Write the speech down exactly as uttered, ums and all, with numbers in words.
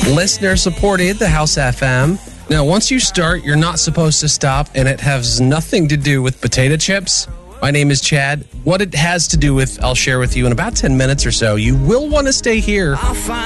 Listener supported, the House F M. Now, once you start, you're not supposed to stop, and it has nothing to do with potato chips. My name is Chad. What it has to do with, I'll share with you in about ten minutes or so. You will want to stay here